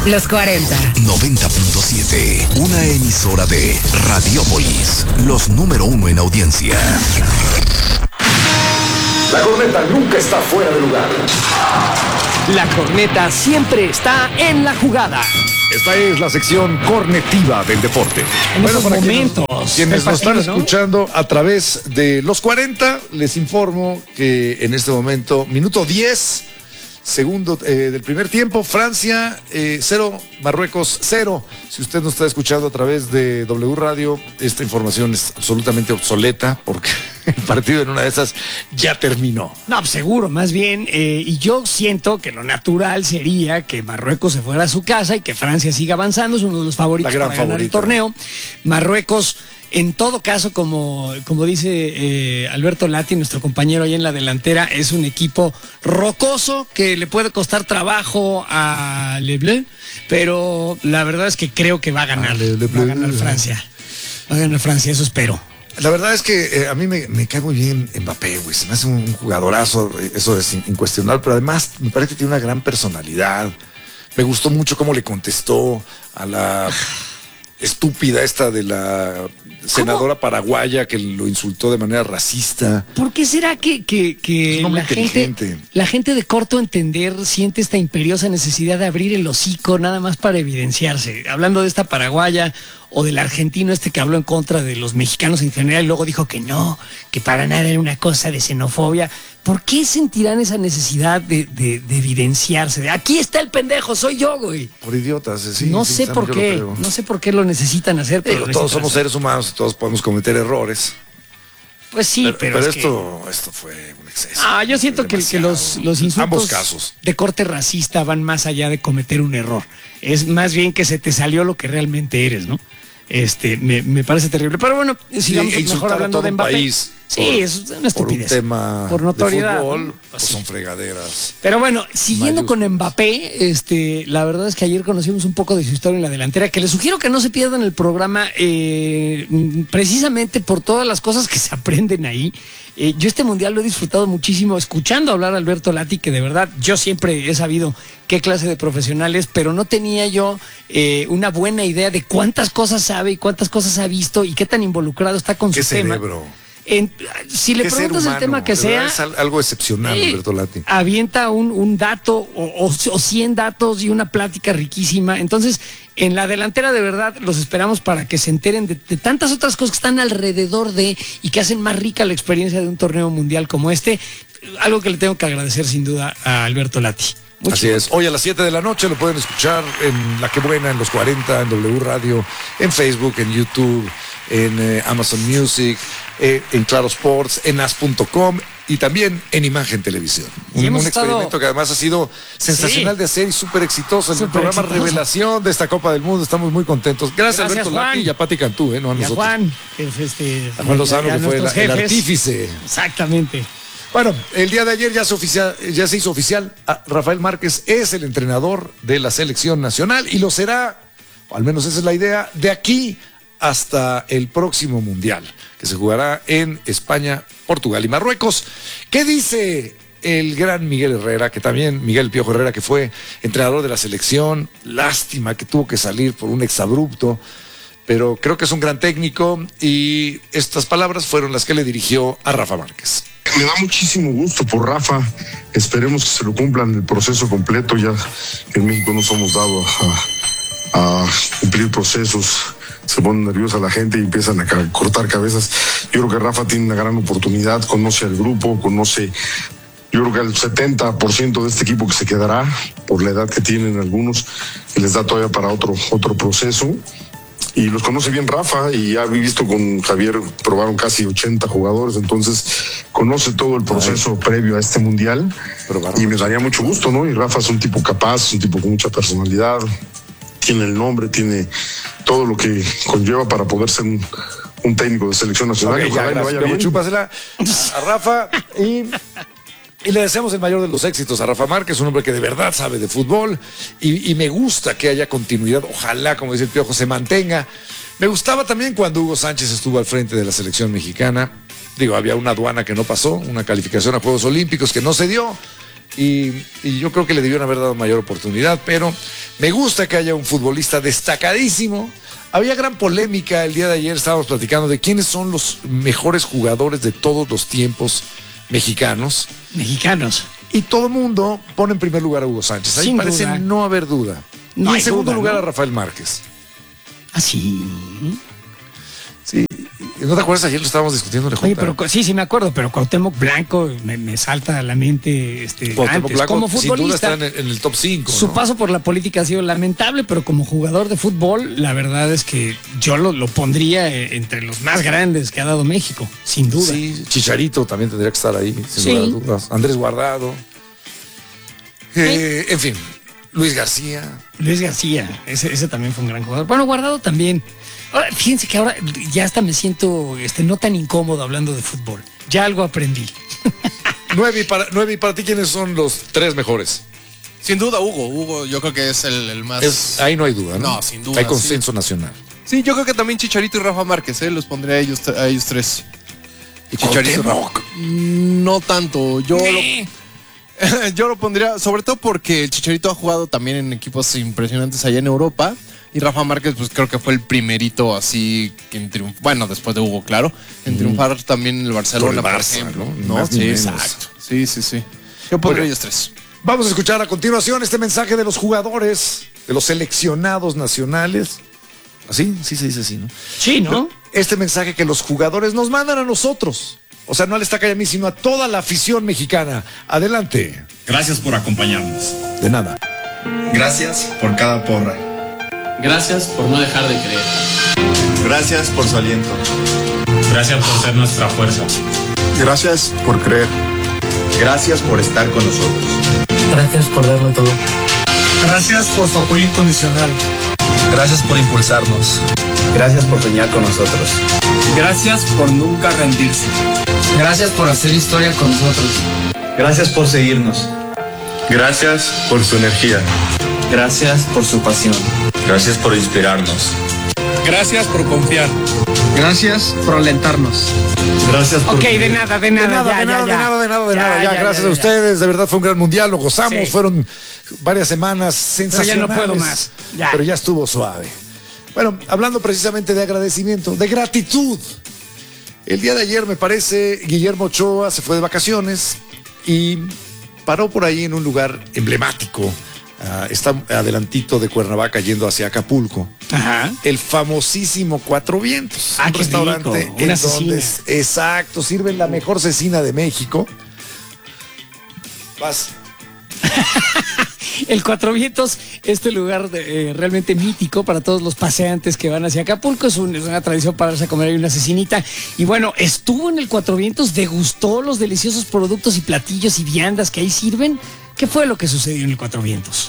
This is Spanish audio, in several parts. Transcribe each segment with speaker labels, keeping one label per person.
Speaker 1: Los 40.
Speaker 2: 90.7. Una emisora de Radiópolis. Los número 1 en audiencia.
Speaker 3: La corneta nunca está fuera de lugar.
Speaker 4: La corneta siempre está en la jugada.
Speaker 3: Esta es la sección cornetiva del deporte.
Speaker 4: En estos
Speaker 3: para
Speaker 4: momentos.
Speaker 3: Quienes nos están
Speaker 4: ¿no?
Speaker 3: escuchando a través de los 40, les informo que en este momento, minuto 10, segundo del primer tiempo, Francia 0, Marruecos 0. Si usted nos está escuchando a través de W Radio, esta información es absolutamente obsoleta porque el partido en una de esas ya terminó.
Speaker 4: No, pues seguro, más bien. Y yo siento que lo natural sería que Marruecos se fuera a su casa y que Francia siga avanzando. Es uno de los favoritos para ganar el torneo. Marruecos, en todo caso, como dice Alberto Lati, nuestro compañero ahí en la delantera, es un equipo rocoso que le puede costar trabajo a Le Bleu, pero la verdad es que creo que va a ganar. Va a ganar Francia. Va a ganar Francia, eso espero.
Speaker 3: La verdad es que a mí me cae muy bien Mbappé, güey. Se me hace un jugadorazo, eso es incuestionable, pero además me parece que tiene una gran personalidad. Me gustó mucho cómo le contestó a la estúpida esta de la senadora paraguaya que lo insultó de manera racista.
Speaker 4: ¿Por qué será que la gente de corto entender siente esta imperiosa necesidad de abrir el hocico nada más para evidenciarse? Hablando de esta paraguaya o del argentino este que habló en contra de los mexicanos en general y luego dijo que no, que para nada era una cosa de xenofobia. ¿Por qué sentirán esa necesidad de evidenciarse? De aquí está el pendejo, soy yo, güey.
Speaker 3: Por idiotas, sí.
Speaker 4: No sé por qué, no sé por qué lo necesitan hacer. Pero
Speaker 3: todos somos seres humanos y todos podemos cometer errores.
Speaker 4: Pues sí, pero
Speaker 3: esto fue un exceso.
Speaker 4: Yo siento que los insultos
Speaker 3: ambos casos
Speaker 4: de corte racista van más allá de cometer un error. Es más bien que se te salió lo que realmente eres, ¿no? Me parece terrible. Pero bueno, sigamos mejor hablando de Mbappé.
Speaker 3: País
Speaker 4: es una estupidez.
Speaker 3: Por un tema
Speaker 4: por notoriedad,
Speaker 3: de fútbol,
Speaker 4: ¿no?
Speaker 3: pues son fregaderas.
Speaker 4: Pero bueno, siguiendo con Mbappé, la verdad es que ayer conocimos un poco de su historia en la delantera, que les sugiero que no se pierdan el programa, precisamente por todas las cosas que se aprenden ahí. Yo este mundial lo he disfrutado muchísimo escuchando hablar a Alberto Lati, que de verdad yo siempre he sabido qué clase de profesional es, pero no tenía yo una buena idea de cuántas cosas sabe y cuántas cosas ha visto y qué tan involucrado está con su tema.
Speaker 3: Cerebro.
Speaker 4: Si le preguntas el tema que sea,
Speaker 3: es algo excepcional, Alberto Lati.
Speaker 4: Avienta un dato o 100 datos y una plática riquísima. Entonces, en la delantera de verdad los esperamos para que se enteren de tantas otras cosas que están alrededor de y que hacen más rica la experiencia de un torneo mundial como este. Algo que le tengo que agradecer sin duda a Alberto Lati.
Speaker 3: Así es. Hoy a las 7 de la noche lo pueden escuchar en La Que Buena, en los 40, en W Radio, en Facebook, en YouTube, en Amazon Music, en Claro Sports, en as.com y también en Imagen Televisión. Un experimento que además ha sido sensacional de hacer y súper exitoso. En el programa revelación de esta Copa del Mundo. Estamos muy contentos. Gracias Alberto
Speaker 4: Juan.
Speaker 3: Lati y a Pati Cantú, no a nosotros.
Speaker 4: Juan, que es
Speaker 3: a Juan Lozano, que fue el artífice.
Speaker 4: Exactamente.
Speaker 3: Bueno, el día de ayer ya se hizo oficial. Rafael Márquez es el entrenador de la selección nacional y lo será, o al menos esa es la idea, de aquí hasta el próximo mundial, que se jugará en España, Portugal y Marruecos. ¿Qué dice el gran Miguel Herrera, que también, Miguel Piojo Herrera, que fue entrenador de la selección? Lástima que tuvo que salir por un exabrupto, pero creo que es un gran técnico y estas palabras fueron las que le dirigió a Rafa Márquez.
Speaker 5: Me da muchísimo gusto por Rafa, esperemos que se lo cumplan el proceso completo, ya en México no somos dados a cumplir procesos, se pone nerviosa la gente y empiezan a cortar cabezas. Yo creo que Rafa tiene una gran oportunidad, conoce al grupo, yo creo que el 70% de este equipo que se quedará, por la edad que tienen algunos, que les da todavía para otro proceso. Y los conoce bien Rafa y ha visto con Javier, probaron casi 80 jugadores, entonces conoce todo el proceso previo a este mundial y me daría mucho gusto, ¿no? Y Rafa es un tipo capaz, un tipo con mucha personalidad, tiene el nombre, tiene todo lo que conlleva para poder ser un técnico de selección nacional.
Speaker 3: Okay, ojalá le vaya bien. Chúpasela a Rafa y le deseamos el mayor de los éxitos a Rafa Márquez, un hombre que de verdad sabe de fútbol y me gusta que haya continuidad. Ojalá, como dice el Piojo, se mantenga. Me gustaba también cuando Hugo Sánchez estuvo al frente de la selección mexicana. Había una aduana que no pasó, una calificación a Juegos Olímpicos que no se dio. y yo creo que le debieron haber dado mayor oportunidad, pero me gusta que haya un futbolista destacadísimo. Había gran polémica el día de ayer, estábamos platicando de quiénes son los mejores jugadores de todos los tiempos mexicanos. Y todo el mundo pone en primer lugar a Hugo Sánchez. Ahí parece no haber duda. Y en segundo lugar a Rafael Márquez.
Speaker 4: ¿Ah, sí?
Speaker 3: Sí. ¿No te acuerdas? Ayer lo estábamos discutiendo en el
Speaker 4: Oye, pero sí me acuerdo, pero Cuauhtémoc Blanco me salta a la mente antes.
Speaker 3: Blanco,
Speaker 4: como futbolista,
Speaker 3: sin duda está en el top 5.
Speaker 4: Su paso por la política ha sido lamentable, pero como jugador de fútbol, la verdad es que yo lo pondría entre los más grandes que ha dado México, sin duda.
Speaker 3: Sí, Chicharito también tendría que estar ahí, sin lugar a dudas. Andrés Guardado. En fin, Luis García,
Speaker 4: ese también fue un gran jugador. Bueno, Guardado también. Ahora, fíjense que ahora ya hasta me siento no tan incómodo hablando de fútbol. Ya algo aprendí.
Speaker 3: 9 y para ti, ¿quiénes son los 3 mejores?
Speaker 1: Sin duda, Hugo, yo creo que es el más...
Speaker 3: ahí no hay duda, ¿no?
Speaker 1: No, sin duda.
Speaker 3: Hay consenso nacional.
Speaker 1: Sí, yo creo que también Chicharito y Rafa Márquez, los pondré a ellos 3.
Speaker 3: ¿Y Chicharito?
Speaker 1: No tanto, yo lo pondría, sobre todo porque el Chicharito ha jugado también en equipos impresionantes allá en Europa. Y Rafa Márquez, pues creo que fue el primerito así en triunfar, bueno, después de Hugo, claro, en triunfar también en el Barcelona, por ejemplo.
Speaker 3: ¿No?
Speaker 1: Sí, exacto. Sí. Yo pondría ellos 3.
Speaker 3: Vamos a escuchar a continuación este mensaje de los jugadores, de los seleccionados nacionales. ¿Así? Sí se dice así, ¿no?
Speaker 4: Sí, ¿no?
Speaker 3: Este mensaje que los jugadores nos mandan a nosotros. O sea, no al Estaca y a mí, sino a toda la afición mexicana. Adelante.
Speaker 6: Gracias por acompañarnos.
Speaker 3: De nada.
Speaker 6: Gracias por cada porra.
Speaker 7: Gracias por no dejar de creer.
Speaker 6: Gracias por su aliento. Gracias por ser nuestra fuerza.
Speaker 5: Gracias por creer.
Speaker 6: Gracias por estar con nosotros.
Speaker 7: Gracias por darlo todo.
Speaker 6: Gracias por su apoyo incondicional. Gracias por impulsarnos. Gracias por soñar con nosotros.
Speaker 7: Gracias por nunca rendirse. Gracias por hacer historia con nosotros.
Speaker 6: Gracias por seguirnos. Gracias por su energía.
Speaker 7: Gracias por su pasión.
Speaker 6: Gracias por inspirarnos.
Speaker 1: Gracias por confiar.
Speaker 7: Gracias por alentarnos.
Speaker 1: Gracias por...
Speaker 4: Ok, de nada.
Speaker 3: Ya, gracias a ustedes. De verdad fue un gran mundial, lo gozamos. Sí. Fueron varias semanas sensacionales.
Speaker 4: Pero ya no puedo más.
Speaker 3: Pero ya estuvo suave. Bueno, hablando precisamente de agradecimiento, de gratitud. El día de ayer, me parece, Guillermo Ochoa se fue de vacaciones y paró por ahí en un lugar emblemático. Está adelantito de Cuernavaca yendo hacia Acapulco.
Speaker 4: Ajá.
Speaker 3: El famosísimo Cuatro Vientos. Un restaurante
Speaker 4: rico. Una cecina.
Speaker 3: Exacto, sirven la mejor cecina de México. Vas.
Speaker 4: El Cuatro Vientos, este lugar realmente mítico para todos los paseantes que van hacia Acapulco. Es una tradición pararse a comer ahí una cecinita. Y bueno, estuvo en el Cuatro Vientos, degustó los deliciosos productos y platillos y viandas que ahí sirven. ¿Qué fue lo que sucedió en el Cuatro Vientos?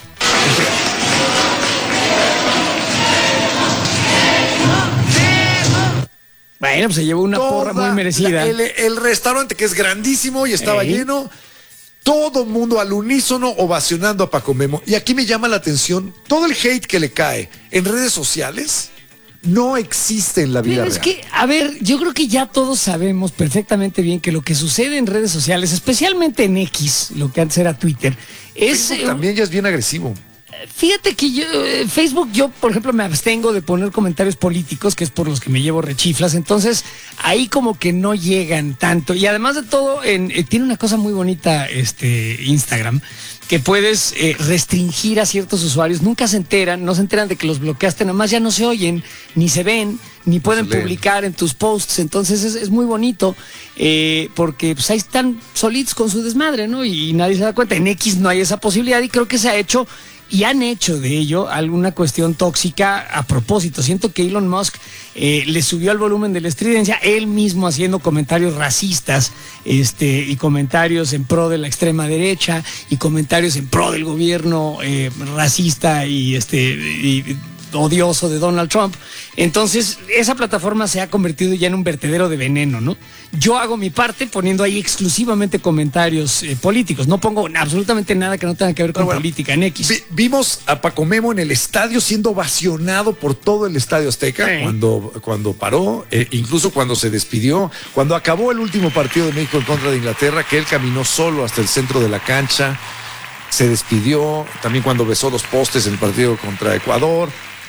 Speaker 4: Bueno, pues se llevó una porra muy merecida.
Speaker 3: El restaurante, que es grandísimo y estaba lleno, todo el mundo al unísono ovacionando a Paco Memo. Y aquí me llama la atención todo el hate que le cae en redes sociales. No existe en la vida real.
Speaker 4: Es que, a ver, yo creo que ya todos sabemos perfectamente bien que lo que sucede en redes sociales, especialmente en X, lo que antes era Twitter, es...
Speaker 3: También ya es bien agresivo.
Speaker 4: Fíjate que Facebook, yo por ejemplo me abstengo de poner comentarios políticos, que es por los que me llevo rechiflas, entonces ahí como que no llegan tanto. Y además de todo, tiene una cosa muy bonita Instagram, que puedes restringir a ciertos usuarios, no se enteran de que los bloqueaste, nada más ya no se oyen, ni se ven, ni pueden publicar en tus posts. Entonces es muy bonito, porque pues ahí están solitos con su desmadre, ¿no? Y nadie se da cuenta. En X no hay esa posibilidad y creo que se ha hecho... Y han hecho de ello alguna cuestión tóxica a propósito. Siento que Elon Musk le subió el volumen de la estridencia, él mismo haciendo comentarios racistas, y comentarios en pro de la extrema derecha, y comentarios en pro del gobierno racista y odioso de Donald Trump. Entonces, esa plataforma se ha convertido ya en un vertedero de veneno, ¿no? Yo hago mi parte poniendo ahí exclusivamente comentarios políticos. No pongo absolutamente nada que no tenga que ver con política en X.
Speaker 3: Vimos a Paco Memo en el estadio siendo ovacionado por todo el Estadio Azteca cuando paró, incluso cuando se despidió, cuando acabó el último partido de México en contra de Inglaterra, que él caminó solo hasta el centro de la cancha, se despidió, también cuando besó los postes en el partido contra Ecuador,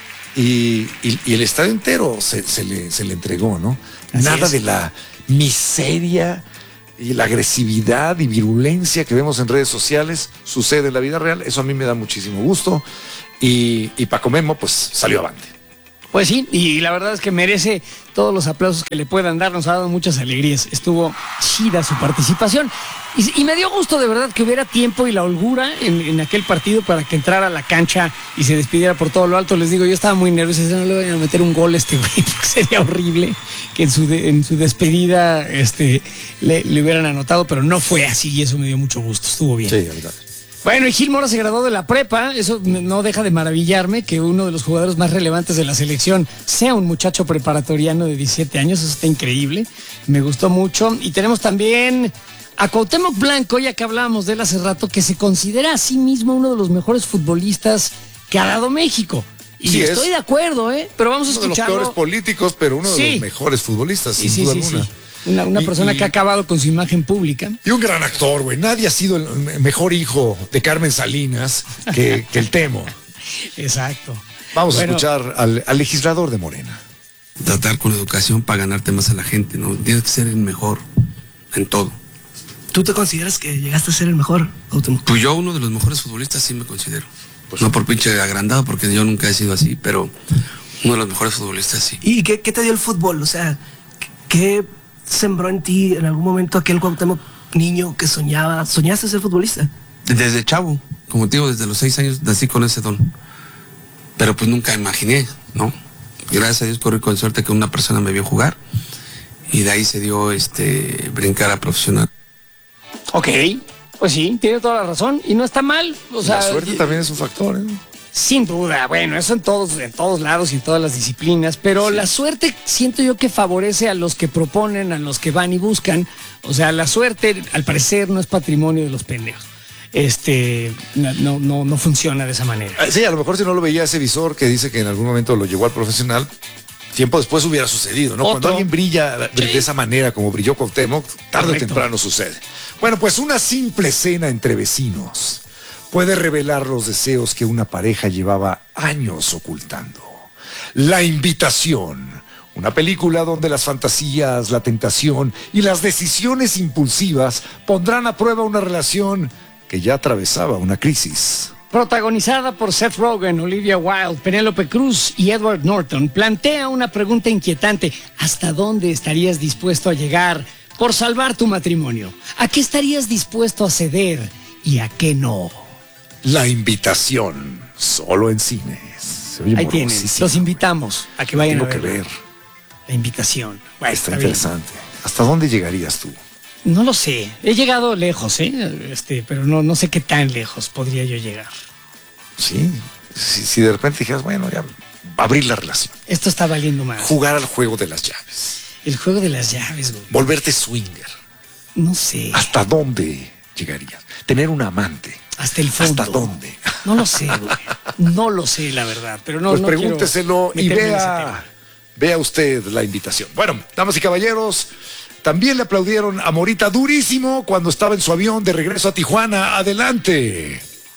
Speaker 3: y el estadio entero se le entregó, ¿no?
Speaker 4: Así
Speaker 3: Nada
Speaker 4: es.
Speaker 3: de la miseria y la agresividad y virulencia que vemos en redes sociales sucede en la vida real. Eso a mí me da muchísimo gusto, y Paco Memo pues salió avante.
Speaker 4: Pues sí, y la verdad es que merece todos los aplausos que le puedan dar, nos ha dado muchas alegrías, estuvo chida su participación, y me dio gusto de verdad que hubiera tiempo y la holgura en aquel partido para que entrara a la cancha y se despidiera por todo lo alto. Les digo, yo estaba muy nervioso, no le vayan a meter un gol a este güey, porque sería horrible que en su despedida le hubieran anotado, pero no fue así y eso me dio mucho gusto, estuvo bien.
Speaker 3: Sí, verdad.
Speaker 4: Bueno, y Gil Mora se graduó de la prepa, eso no deja de maravillarme, que uno de los jugadores más relevantes de la selección sea un muchacho preparatoriano de 17 años, eso está increíble, me gustó mucho. Y tenemos también a Cuauhtémoc Blanco, ya que hablábamos de él hace rato, que se considera a sí mismo uno de los mejores futbolistas que ha dado México. Y
Speaker 3: Sí,
Speaker 4: estoy de acuerdo, pero vamos a
Speaker 3: Uno de los
Speaker 4: escucharlo.
Speaker 3: peores políticos, pero uno de
Speaker 4: Sí.
Speaker 3: los mejores futbolistas,
Speaker 4: Sí,
Speaker 3: sin
Speaker 4: sí,
Speaker 3: duda
Speaker 4: sí,
Speaker 3: alguna.
Speaker 4: sí. Una persona que ha acabado con su imagen pública.
Speaker 3: Y un gran actor, güey. Nadie ha sido el mejor hijo de Carmen Salinas que el Temo.
Speaker 4: Exacto.
Speaker 3: Vamos
Speaker 4: Bueno,
Speaker 3: a escuchar al legislador de Morena.
Speaker 8: Tratar con educación para ganarte más a la gente, ¿no? Tienes que ser el mejor en todo.
Speaker 9: ¿Tú te consideras que llegaste a ser el mejor, Cuauhtémoc?
Speaker 8: Pues yo uno de los mejores futbolistas sí me considero. Pues no por pinche agrandado, porque yo nunca he sido así, pero uno de los mejores futbolistas sí.
Speaker 9: ¿Y qué te dio el fútbol? O sea, ¿qué sembró en ti en algún momento aquel Cuauhtémoc niño que soñaba? ¿Soñaste ser futbolista?
Speaker 8: Desde chavo, como te digo, desde los 6 años nací con ese don. Pero pues nunca imaginé, ¿no? Gracias a Dios corrí con suerte que una persona me vio jugar y de ahí se dio brincar a profesional.
Speaker 4: Ok, pues sí, tiene toda la razón y no está mal. O sea,
Speaker 3: La suerte también es un factor, ¿eh?
Speaker 4: sin duda, bueno, eso en todos lados y en todas las disciplinas, pero la suerte siento yo que favorece a los que proponen, a los que van y buscan. O sea, la suerte, al parecer, no es patrimonio de los pendejos. No funciona de esa manera.
Speaker 3: Sí, a lo mejor si no lo veía ese visor que dice que en algún momento lo llevó al profesional, tiempo después hubiera sucedido, ¿no?
Speaker 4: Otro.
Speaker 3: Cuando alguien brilla de esa manera como brilló Cuauhtémoc, tarde o
Speaker 4: Correcto.
Speaker 3: temprano sucede. Bueno, pues una simple cena entre vecinos puede revelar los deseos que una pareja llevaba años ocultando. La invitación, una película donde las fantasías, la tentación y las decisiones impulsivas pondrán a prueba una relación que ya atravesaba una crisis.
Speaker 4: Protagonizada por Seth Rogen, Olivia Wilde, Penélope Cruz y Edward Norton, plantea una pregunta inquietante. ¿Hasta dónde estarías dispuesto a llegar por salvar tu matrimonio? ¿A qué estarías dispuesto a ceder y a qué no?
Speaker 3: La invitación, solo en cines. Se oye
Speaker 4: Ahí tienen,
Speaker 3: morbosísimo.
Speaker 4: los invitamos a que vayan
Speaker 3: Tengo
Speaker 4: a
Speaker 3: que
Speaker 4: verla.
Speaker 3: ver.
Speaker 4: La invitación. Bueno,
Speaker 3: Está
Speaker 4: bien.
Speaker 3: interesante. ¿Hasta dónde llegarías tú?
Speaker 4: No lo sé. He llegado lejos, pero no sé qué tan lejos podría yo llegar.
Speaker 3: Sí. Si de repente dijeras, bueno, ya abrir la relación.
Speaker 4: Esto está valiendo más.
Speaker 3: Jugar al juego de las llaves.
Speaker 4: El juego de las llaves, güey.
Speaker 3: Volverte swinger.
Speaker 4: No sé.
Speaker 3: ¿Hasta dónde llegarías? Tener un amante.
Speaker 4: Hasta el fondo.
Speaker 3: ¿Hasta dónde?
Speaker 4: No lo sé, güey. No lo sé, la verdad. Pero no,
Speaker 3: Pues
Speaker 4: no
Speaker 3: pregúnteselo
Speaker 4: quiero
Speaker 3: y
Speaker 4: meterme en ese tema.
Speaker 3: vea usted la invitación. Bueno, damas y caballeros, también le aplaudieron a Morita durísimo cuando estaba en su avión de regreso a Tijuana. Adelante.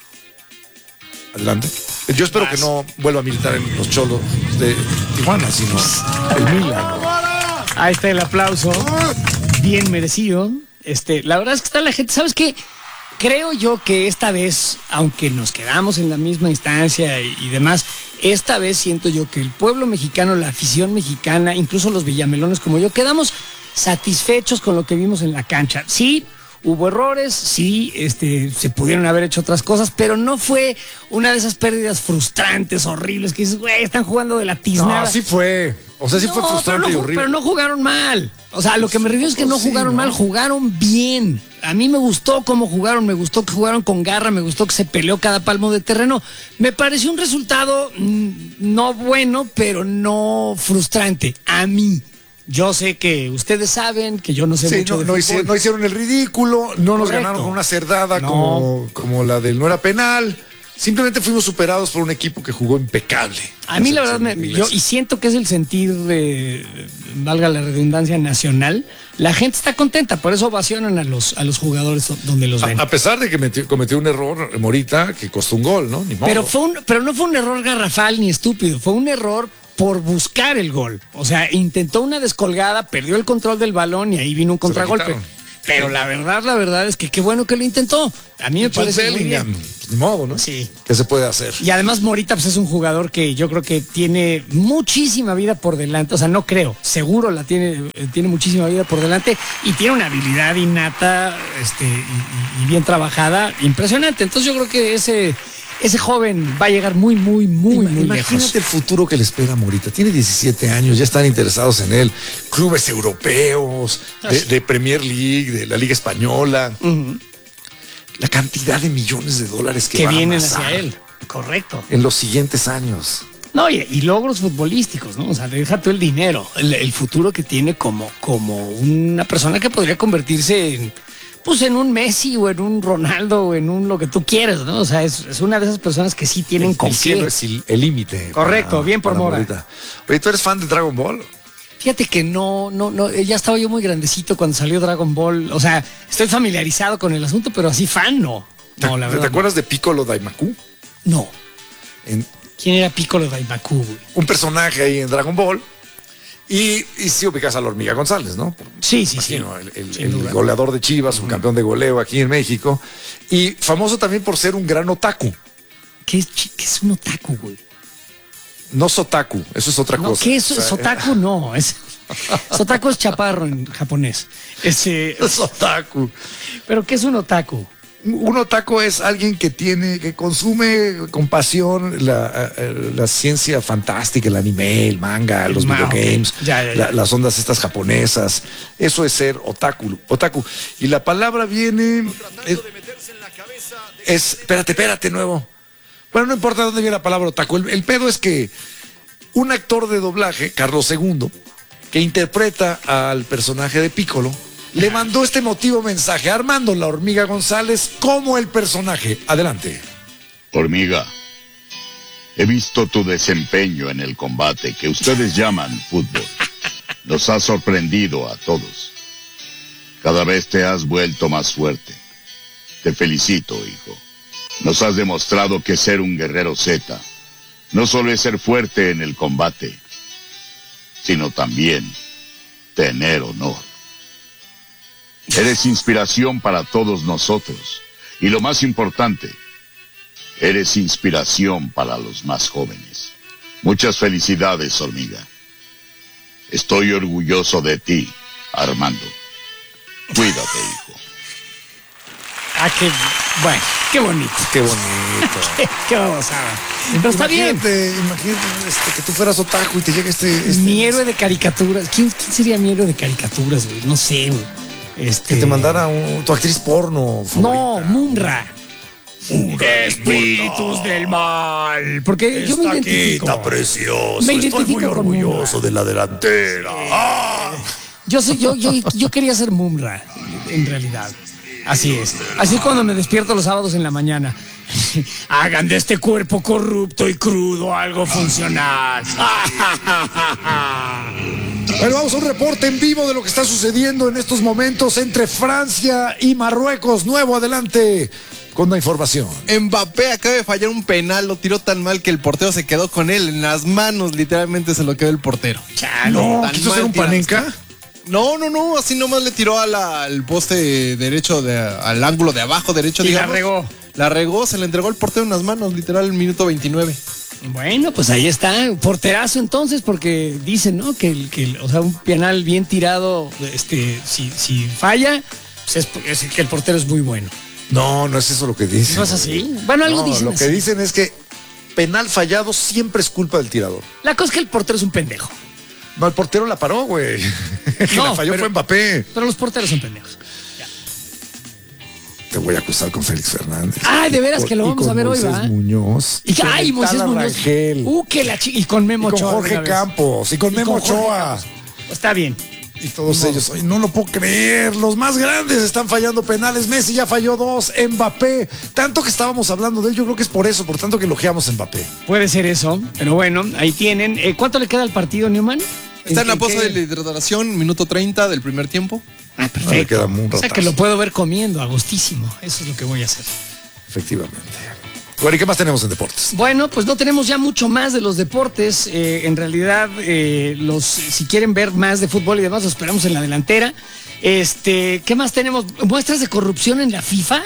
Speaker 3: Adelante. Yo espero que no vuelva a militar en los Cholos de Tijuana, sino el Milan.
Speaker 4: Ahí está el aplauso. Bien merecido. La verdad es que está la gente. ¿Sabes qué? Creo yo que esta vez, aunque nos quedamos en la misma instancia y demás, esta vez siento yo que el pueblo mexicano, la afición mexicana, incluso los villamelones como yo, quedamos satisfechos con lo que vimos en la cancha. Sí, hubo errores, sí, se pudieron haber hecho otras cosas, pero no fue una de esas pérdidas frustrantes, horribles, que dices, güey, están jugando de la tiznada.
Speaker 3: No, sí fue. O sea, sí fue frustrante y horrible.
Speaker 4: Pero no jugaron mal. O sea, lo que me refiero es que no
Speaker 3: Sí,
Speaker 4: jugaron
Speaker 3: ¿no?
Speaker 4: mal, jugaron bien. A mí me gustó cómo jugaron, me gustó que jugaron con garra, me gustó que se peleó cada palmo de terreno. Me pareció un resultado no bueno, pero no frustrante. A mí. Yo sé que ustedes saben que yo no sé mucho de fútbol.
Speaker 3: No hicieron el ridículo, no nos ganaron con una cerdada como la del no era penal. Simplemente fuimos superados por un equipo que jugó impecable.
Speaker 4: A mí la verdad, y siento que es el sentir, valga la redundancia, nacional. La gente está contenta, por eso ovacionan a los jugadores donde los ven.
Speaker 3: A pesar de que cometió un error Morita que costó un gol, ¿no? Ni modo.
Speaker 4: Pero no fue un error garrafal ni estúpido, fue un error por buscar el gol. O sea, intentó una descolgada, perdió el control del balón y ahí vino un contragolpe. Pero la verdad es que qué bueno que lo intentó. A mí me parece muy bien.
Speaker 3: Pues, ni modo, ¿no?
Speaker 4: Sí.
Speaker 3: ¿Qué se puede hacer?
Speaker 4: Y además Morita pues, es un jugador que yo creo que tiene muchísima vida por delante. O sea, no creo, seguro tiene muchísima vida por delante y tiene una habilidad innata y bien trabajada, impresionante. Entonces yo creo que ese joven va a llegar muy lejos.
Speaker 3: Imagínate el futuro que le espera a Morita. Tiene 17 años, ya están interesados en él. Clubes europeos, de Premier League, de la Liga Española. La cantidad de millones de dólares que
Speaker 4: vienen hacia él. Correcto.
Speaker 3: En los siguientes años.
Speaker 4: No, y logros futbolísticos, ¿no? O sea, deja tú el dinero, el futuro que tiene como una persona que podría convertirse en un Messi o en un Ronaldo o en un lo que tú quieras, ¿no? O sea, es una de esas personas que sí tienen con qué.
Speaker 3: El cielo es el límite.
Speaker 4: Correcto, bien por Mora.
Speaker 3: Morita. Oye, ¿tú eres fan de Dragon Ball?
Speaker 4: Fíjate que no, ya estaba yo muy grandecito cuando salió Dragon Ball. O sea, estoy familiarizado con el asunto, pero así fan no. No, la verdad.
Speaker 3: ¿Te acuerdas de Piccolo Daimaku?
Speaker 4: No. ¿Quién era Piccolo Daimaku, güey?
Speaker 3: Un personaje ahí en Dragon Ball. Y sí ubicas a la Hormiga González, ¿no?
Speaker 4: Sí.
Speaker 3: El goleador de Chivas, un campeón de goleo aquí en México. Y famoso también por ser un gran otaku.
Speaker 4: ¿Qué es un otaku, güey?
Speaker 3: No sotaku, eso es otra cosa.
Speaker 4: ¿Qué es sotaku? No, sotaku es chaparro en japonés.
Speaker 3: Es otaku.
Speaker 4: ¿Pero qué es un otaku?
Speaker 3: Un otaku es alguien que consume con pasión la ciencia fantástica, el anime, el manga, los videogames, las ondas estas japonesas. Eso es ser otaku. Y la palabra viene... Espérate, nuevo. Bueno, no importa dónde viene la palabra otaku. El pedo es que un actor de doblaje, Carlos II, que interpreta al personaje de Piccolo, le mandó este emotivo mensaje a Armando la Hormiga González como el personaje. Adelante.
Speaker 10: Hormiga, he visto tu desempeño en el combate que ustedes llaman fútbol. Nos ha sorprendido a todos. Cada vez te has vuelto más fuerte. Te felicito, hijo. Nos has demostrado que ser un guerrero Z no solo es ser fuerte en el combate, sino también tener honor. Eres inspiración para todos nosotros. Y lo más importante, eres inspiración para los más jóvenes. Muchas felicidades, Hormiga. Estoy orgulloso de ti, Armando. Cuídate, hijo.
Speaker 4: Qué bonito.
Speaker 3: Qué bonito.
Speaker 4: qué babosada. Pero está bien.
Speaker 3: Imagínate que tú fueras otaku y te llega
Speaker 4: Mi héroe de caricaturas. ¿Quién sería mi héroe de caricaturas, güey? No sé, güey.
Speaker 3: Que te mandara tu actriz porno favorita.
Speaker 4: No, Munra. Espíritus del mal. Porque yo me identifico.
Speaker 3: Taquita preciosa.
Speaker 4: Me identifico.
Speaker 3: Estoy muy orgulloso de la delantera.
Speaker 4: Yo quería ser Mumra, en realidad. Así es. Así es cuando me despierto los sábados en la mañana. Hagan de este cuerpo corrupto y crudo algo funcional.
Speaker 3: Bueno, vamos a un reporte en vivo de lo que está sucediendo en estos momentos entre Francia y Marruecos. Nuevo, adelante con la información.
Speaker 1: Mbappé acaba de fallar un penal, lo tiró tan mal que el portero se quedó con él en las manos, literalmente se lo quedó el portero.
Speaker 3: No, ¿quiso hacer un panenca?
Speaker 1: No, así nomás le tiró al poste derecho, al ángulo de abajo derecho.
Speaker 4: Y
Speaker 1: digamos. La regó, se le entregó el portero en las manos, literal, el minuto 29.
Speaker 4: Bueno, pues ahí está, porterazo entonces, porque dicen, ¿no? Que un penal bien tirado, si falla, pues es que el portero es muy bueno.
Speaker 3: No es eso lo que dicen.
Speaker 4: ¿No es así? Bueno, algo dicen.
Speaker 3: Lo que dicen es que penal fallado siempre es culpa del tirador.
Speaker 4: La cosa es que el portero es un pendejo.
Speaker 3: No, el portero la paró, güey. El que la falló fue Mbappé.
Speaker 4: Pero los porteros son pendejos.
Speaker 3: te voy a acusar con Félix Fernández.
Speaker 4: Ay, de veras que lo vamos a ver hoy, ¿va?
Speaker 3: Muñoz.
Speaker 4: Y Moisés Muñoz. Y con Memo Ochoa.
Speaker 3: Y con Jorge Campos. Y con Memo Ochoa.
Speaker 4: Está bien.
Speaker 3: Y todos ellos, hoy no lo puedo creer, los más grandes están fallando penales. Messi ya falló 2, Mbappé, tanto que estábamos hablando de él, yo creo que es por eso, por tanto que elogiamos a Mbappé.
Speaker 4: Puede ser eso, pero bueno, ahí tienen. ¿Cuánto le queda al partido, Newman?
Speaker 1: Está en la pausa de hidratación, minuto 30 del primer tiempo.
Speaker 4: Ah, perfecto.
Speaker 3: Queda muy
Speaker 4: o sea que lo puedo ver comiendo, a gustísimo. Eso es lo que voy a hacer.
Speaker 3: Efectivamente. Bueno, ¿y qué más tenemos en deportes?
Speaker 4: Bueno, pues no tenemos ya mucho más de los deportes. En realidad, si quieren ver más de fútbol y demás, lo esperamos en la delantera. ¿Qué más tenemos? ¿Muestras de corrupción en la FIFA?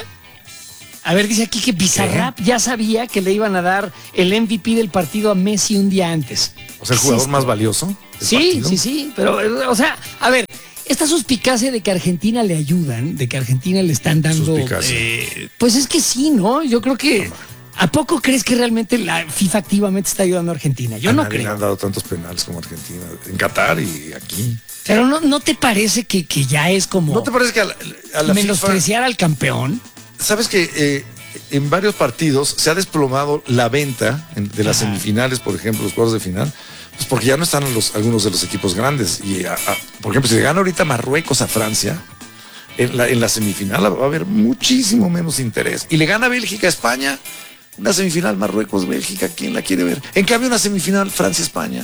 Speaker 4: A ver, dice aquí que Bizarrap ya sabía que le iban a dar el MVP del partido a Messi un día antes.
Speaker 3: O sea, el jugador más valioso.
Speaker 4: Sí, pero, o sea, a ver, esta suspicacia de que a Argentina le ayudan, de que a Argentina le están dando... pues es que sí, ¿no? Yo creo que... ¿A poco crees que realmente la FIFA activamente está ayudando a Argentina? Yo no creo.
Speaker 3: Le han dado tantos penales como Argentina, en Qatar y aquí.
Speaker 4: Pero ¿no te parece que ya es como...
Speaker 3: ¿No te parece que a la
Speaker 4: menospreciar
Speaker 3: FIFA,
Speaker 4: al campeón?
Speaker 3: ¿Sabes que en varios partidos se ha desplomado la venta de las semifinales, por ejemplo, los cuartos de final? Pues porque ya no están algunos de los equipos grandes. Y por ejemplo, si le gana ahorita Marruecos a Francia, en la semifinal va a haber muchísimo menos interés. Y le gana Bélgica a España, una semifinal Marruecos-Bélgica, ¿quién la quiere ver? En cambio, una semifinal Francia-España.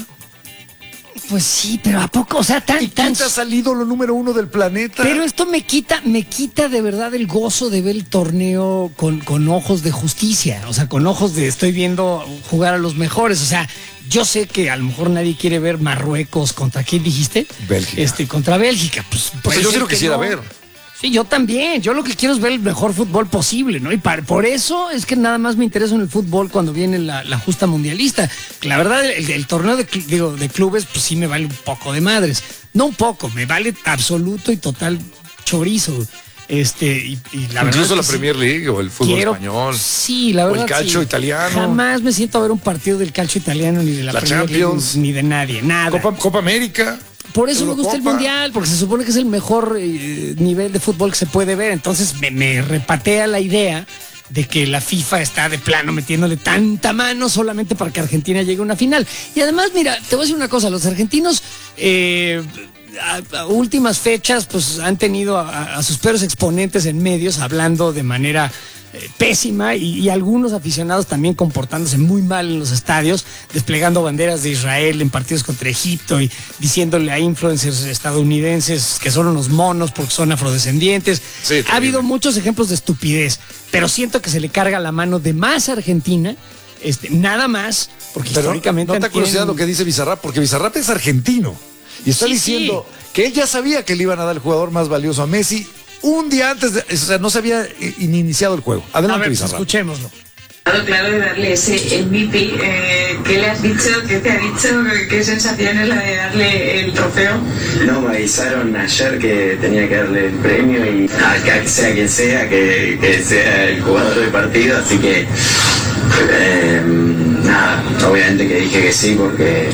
Speaker 4: Pues sí, pero ¿a poco? O sea,
Speaker 3: ¿quién te ha salido lo número 1 del planeta?
Speaker 4: Pero esto me quita de verdad el gozo de ver el torneo con ojos de justicia. O sea, con ojos de estoy viendo jugar a los mejores. O sea, yo sé que a lo mejor nadie quiere ver Marruecos contra ¿quién dijiste?
Speaker 3: Bélgica.
Speaker 4: Contra Bélgica. Pues
Speaker 3: yo sí lo quisiera ver.
Speaker 4: Sí, yo también. Yo lo que quiero es ver el mejor fútbol posible, ¿no? Y por eso es que nada más me interesa en el fútbol cuando viene la justa mundialista. La verdad, el torneo de clubes, pues sí me vale un poco de madres. No un poco, me vale absoluto y total chorizo. Y la verdad
Speaker 3: incluso la Premier League o el fútbol español.
Speaker 4: Sí, la verdad.
Speaker 3: O el calcio italiano.
Speaker 4: Jamás me siento a ver un partido del calcio italiano ni de la Premier
Speaker 3: Champions,
Speaker 4: League, ni de nadie, nada.
Speaker 3: Copa América.
Speaker 4: Por eso me gusta el Mundial, porque se supone que es el mejor nivel de fútbol que se puede ver. Entonces me repatea la idea de que la FIFA está de plano metiéndole tanta mano solamente para que Argentina llegue a una final. Y además, mira, te voy a decir una cosa, los argentinos a últimas fechas pues han tenido a sus peores exponentes en medios hablando de manera pésima y algunos aficionados también comportándose muy mal en los estadios, desplegando banderas de Israel en partidos contra Egipto y diciéndole a influencers estadounidenses que son unos monos porque son afrodescendientes. Sí, ha habido muchos ejemplos de estupidez, pero siento que se le carga la mano de más a Argentina, nada más, porque
Speaker 3: pero
Speaker 4: históricamente...
Speaker 3: ¿no te curiosidad lo que dice Bizarrap? Porque Bizarrap es argentino y está diciendo que él ya sabía que le iban a dar el jugador más valioso a Messi un día antes, o sea, no se había ni iniciado el juego. Adelante, Bizarrap.
Speaker 4: Escuchémoslo.
Speaker 11: Claro, de darle ese MVP. ¿Qué le has dicho? ¿Qué te ha dicho? ¿Qué sensación es la de darle el trofeo?
Speaker 12: No, me avisaron ayer que tenía que darle el premio y a sea quien sea, que sea el jugador del partido, así que nada, obviamente que dije que sí porque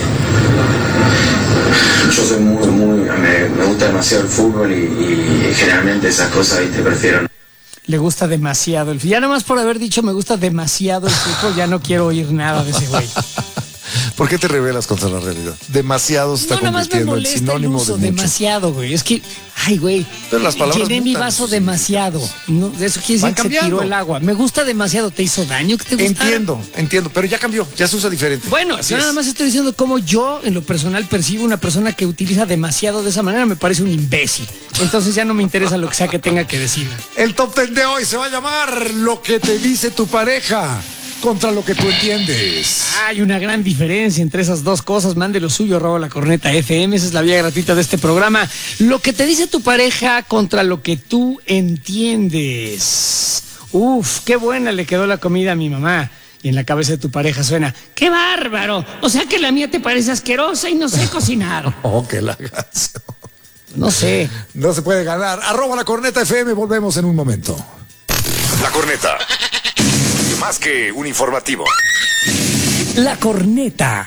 Speaker 12: yo soy me gusta demasiado el fútbol y generalmente esas cosas, viste, prefiero.
Speaker 4: Le gusta demasiado ya nomás por haber dicho me gusta demasiado el fútbol, ya no quiero oír nada de ese güey.
Speaker 3: ¿Por qué te rebelas contra la realidad? Demasiado está convirtiendo en sinónimo de mucho.
Speaker 4: Demasiado, güey. Es que, ay, güey.
Speaker 3: Pero las palabras
Speaker 4: llené mi vaso demasiado. No, eso quiere decir que se tiró el agua. Me gusta demasiado. ¿Te hizo daño que te gustara?
Speaker 3: Entiendo. Pero ya cambió. Ya se usa diferente.
Speaker 4: Bueno, yo nada más estoy diciendo cómo yo, en lo personal, percibo una persona que utiliza demasiado de esa manera. Me parece un imbécil. Entonces ya no me interesa lo que sea que tenga que decir.
Speaker 3: El top 10 de hoy se va a llamar Lo que te dice tu pareja contra lo que tú entiendes.
Speaker 4: Hay una gran diferencia entre esas dos cosas. Mande lo suyo, @lacorneta.fm. Esa es la vía gratuita de este programa. Lo que te dice tu pareja contra lo que tú entiendes. Uf, qué buena le quedó la comida a mi mamá. Y en la cabeza de tu pareja suena, ¡qué bárbaro! O sea que la mía te parece asquerosa y no sé cocinar.
Speaker 3: Oh, qué lagazo.
Speaker 4: No sé.
Speaker 3: No se puede ganar. @lacorneta.fm. Volvemos en un momento.
Speaker 2: La Corneta. Más que un informativo.
Speaker 4: La Corneta.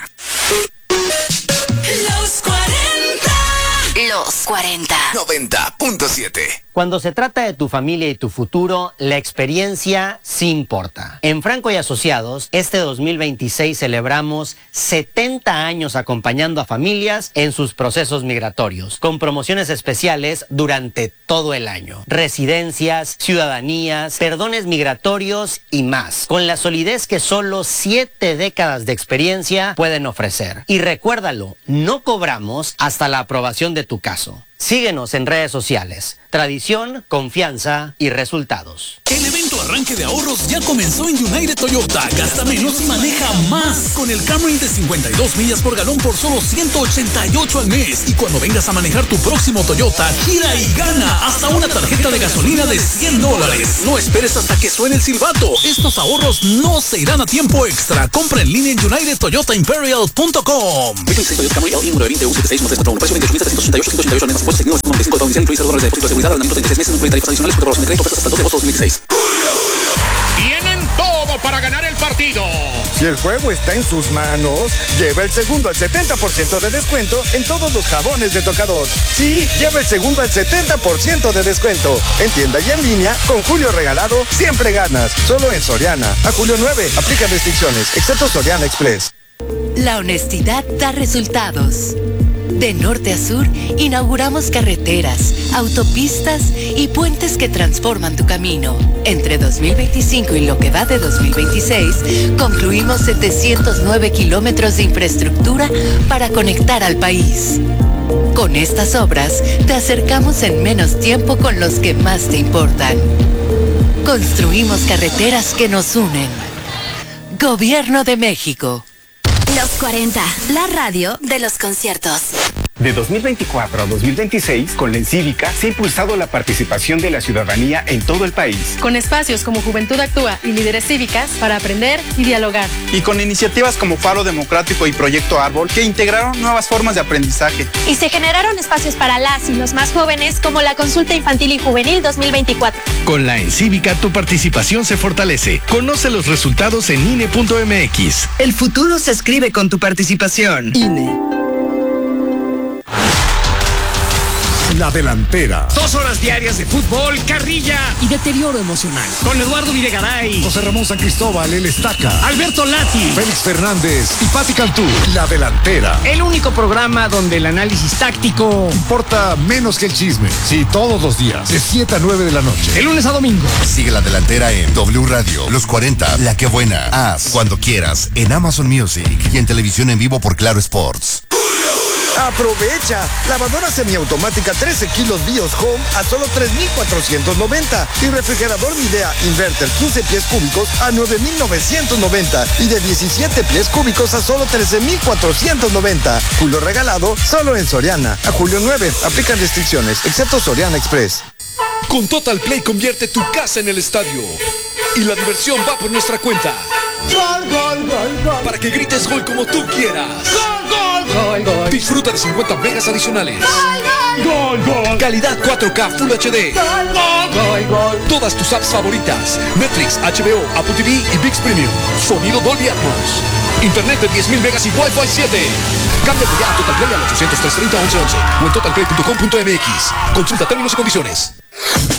Speaker 2: Los 40. 90.7.
Speaker 13: Cuando se trata de tu familia y tu futuro, la experiencia sí importa. En Franco y Asociados, este 2026 celebramos 70 años acompañando a familias en sus procesos migratorios, con promociones especiales durante todo el año. Residencias, ciudadanías, perdones migratorios y más, con la solidez que solo 7 décadas de experiencia pueden ofrecer. Y recuérdalo, no cobramos hasta la aprobación de tu caso. Síguenos en redes sociales. Tradición, confianza y resultados.
Speaker 14: El evento arranque de ahorros ya comenzó en United Toyota. Gasta menos y maneja más. Con el Camry de 52 millas por galón por solo 188 al mes. Y cuando vengas a manejar tu próximo Toyota, gira y gana hasta una tarjeta de gasolina de $100. No esperes hasta que suene el silbato. Estos ahorros no se irán a tiempo extra. Compra en línea en UnitedToyotaImperial.com.
Speaker 15: Tienen todo para ganar el partido.
Speaker 16: Si el juego está en sus manos, lleva el segundo al 70% de descuento en todos los jabones de tocador. Sí, lleva el segundo al 70% de descuento. En tienda y en línea, con Julio Regalado, siempre ganas. Solo en Soriana. A julio 9, aplica restricciones, excepto Soriana Express.
Speaker 17: La honestidad da resultados. De norte a sur, inauguramos carreteras, autopistas y puentes que transforman tu camino. Entre 2025 y lo que va de 2026, concluimos 709 kilómetros de infraestructura para conectar al país. Con estas obras, te acercamos en menos tiempo con los que más te importan. Construimos carreteras que nos unen. Gobierno de México.
Speaker 18: Los 40, la radio de los conciertos.
Speaker 19: De 2024 a 2026, con la Encívica se ha impulsado la participación de la ciudadanía en todo el país.
Speaker 20: Con espacios como Juventud Actúa y Líderes Cívicas para aprender y dialogar.
Speaker 21: Y con iniciativas como Faro Democrático y Proyecto Árbol que integraron nuevas formas de aprendizaje.
Speaker 22: Y se generaron espacios para las y los más jóvenes como la Consulta Infantil y Juvenil 2024.
Speaker 23: Con la Encívica tu participación se fortalece. Conoce los resultados en INE.mx.
Speaker 24: El futuro se escribe con tu participación. INE.
Speaker 3: La delantera.
Speaker 4: 2 horas diarias de fútbol, carrilla y deterioro emocional. Con Eduardo Videgaray,
Speaker 3: José Ramón San Cristóbal, el Estaca,
Speaker 4: Alberto Lati,
Speaker 3: Félix Fernández y Pati Cantú. La delantera.
Speaker 4: El único programa donde el análisis táctico
Speaker 3: importa menos que el chisme. Sí, todos los días, de 7 a 9 de la noche.
Speaker 4: De lunes a domingo.
Speaker 2: Sigue La Delantera en W Radio, Los 40, La Que Buena, Haz, cuando quieras, en Amazon Music y en televisión en vivo por Claro Sports.
Speaker 16: ¡Aprovecha! Lavadora semiautomática 13 kilos Bios Home a solo 3,490. Y refrigerador Midea Inverter 15 pies cúbicos a 9,990. Y de 17 pies cúbicos a solo 13,490. Julio Regalado solo en Soriana. A julio 9. Aplican restricciones, excepto Soriana Express.
Speaker 25: Con Total Play convierte tu casa en el estadio. Y la diversión va por nuestra cuenta.
Speaker 26: Gol, gol, gol, gol.
Speaker 25: Para que grites gol como tú quieras.
Speaker 26: Gol, gol, gol, gol.
Speaker 25: Disfruta de 50 megas adicionales.
Speaker 26: Gol, gol, gol.
Speaker 25: Calidad 4K Full HD.
Speaker 26: Gol, gol, gol, gol.
Speaker 25: Todas tus apps favoritas. Netflix, HBO, Apple TV y ViX Premium. Sonido Dolby Atmos. Internet de 10,000 megas y Wi-Fi 7. Cámbiate ya a Total Play al 800-330-1111 o en totalplay.com.mx. Consulta términos y condiciones.